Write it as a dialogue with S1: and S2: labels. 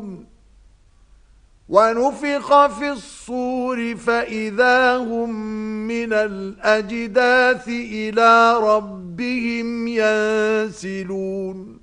S1: ينظرون ونفخ في الصور فإذا هم من الأجداث إلى ربهم ينسلون